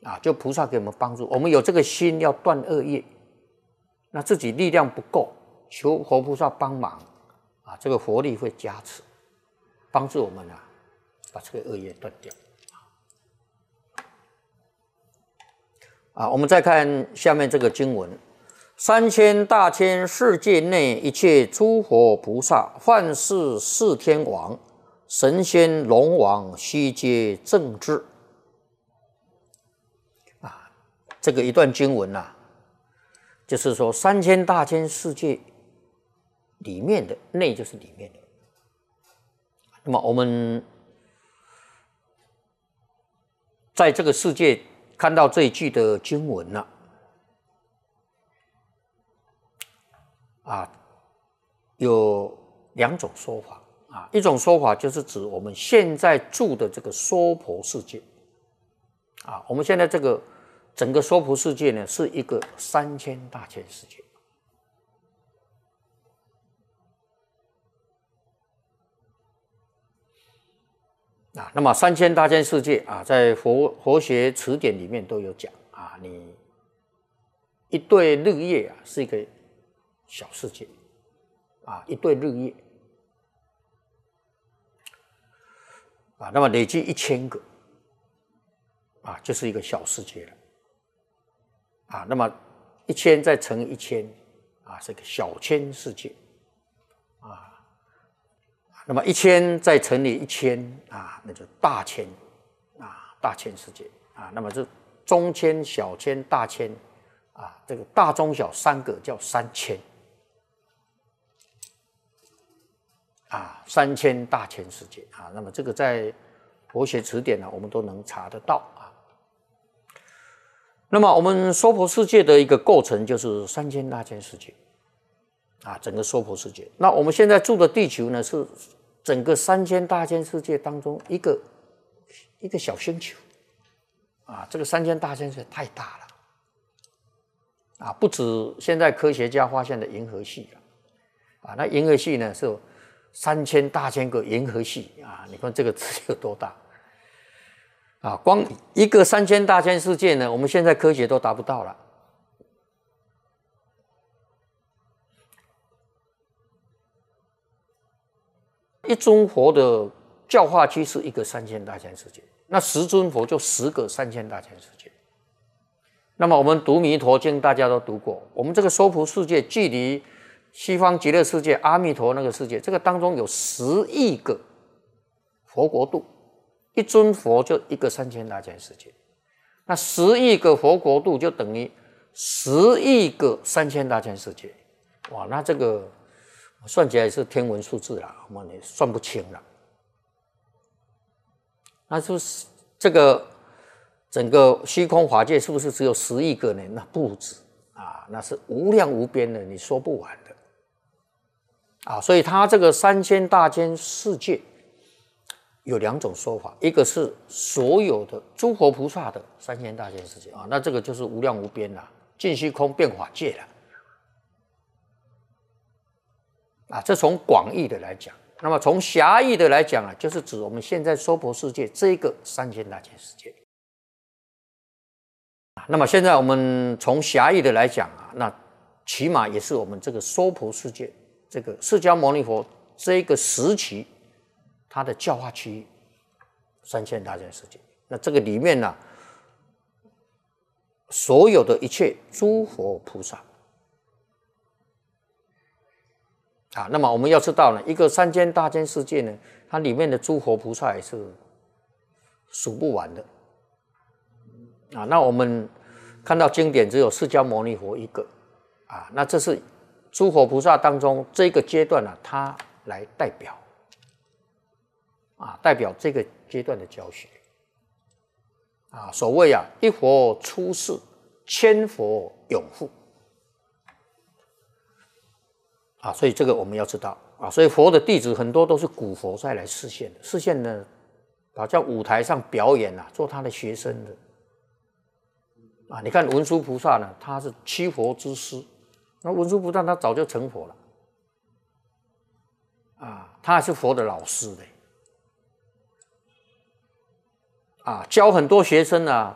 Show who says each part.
Speaker 1: 就菩萨给我们帮助，我们有这个心要断恶业，那自己力量不够，求活菩萨帮忙这个佛力会加持，帮助我们把这个恶业断掉。我们再看下面这个经文：3000大千世界内一切诸佛菩萨，梵世四天王、神仙龙王，悉皆正知。这个一段经文就是说3000大千世界里面的内就是里面的。那么我们在这个世界看到这一句的经文有2种说法一种说法就是指我们现在住的这个娑婆世界我们现在这个整个娑婆世界呢是一个3000大千世界。那么3000大千世界在佛学词典里面都有讲你一对日夜是一个小世界一对日夜那么累计1000个就是一个小世界了那么1000再乘以1000是一个小千世界那么1000再乘以1000那就大千大千世界那么这中千、小千、大千这个大中小3个叫30003000大千世界那么这个在佛学词典我们都能查得到那么我们娑婆世界的一个构成就是3000大千世界整个娑婆世界。那我们现在住的地球呢是整个3000大千世界当中一个小星球这个3000大千世界太大了不止现在科学家发现的银河系那银河系呢是有3000大千个银河系你看这个字有多大光一个3000大千世界呢我们现在科学都达不到了一尊佛的教化区是一个3000大千世界，那10尊佛就10个3000大千世界。那么我们读弥陀经大家都读过，我们这个娑婆世界距离西方极乐世界阿弥陀那个世界，这个当中有10亿个佛国度，一尊佛就一个3000大千世界，那10亿个佛国度就等于10亿个3000大千世界。哇，那这个算起来是天文数字啦，我们也算不清了。那就是这个整个虚空法界是不是只有10亿个呢？那不止那是无量无边的，你说不完的所以它这个3000大千世界有2种说法，一个是所有的诸佛菩萨的3000大千世界那这个就是无量无边啦，尽虚空遍法界了。这从广义的来讲，那么从狭义的来讲就是指我们现在娑婆世界这个3000大千世界。那么现在我们从狭义的来讲那起码也是我们这个娑婆世界，这个释迦牟尼佛这个时期它的教化区域3000大千世界。那这个里面所有的一切诸佛菩萨那么我们要知道一个3000大千世界呢，它里面的诸佛菩萨也是数不完的那我们看到经典只有释迦牟尼佛一个那这是诸佛菩萨当中这个阶段它来代表代表这个阶段的教学所谓一佛出世，千佛永护所以这个我们要知道所以佛的弟子很多都是古佛再来示现的，示现呢好像舞台上表演做他的学生的你看文殊菩萨呢，他是七佛之师，那文殊菩萨他早就成佛了他还是佛的老师的教很多学生